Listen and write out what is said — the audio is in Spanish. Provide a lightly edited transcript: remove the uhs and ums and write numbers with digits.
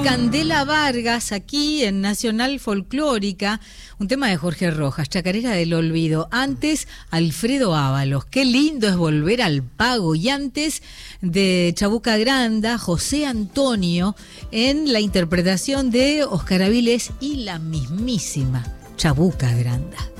Candela Vargas aquí en Nacional Folclórica, un tema de Jorge Rojas, Chacarera del Olvido. Antes, Alfredo Ábalos, qué lindo es volver al pago. Y antes de Chabuca Granda, José Antonio en la interpretación de Óscar Avilés y la mismísima Chabuca Granda.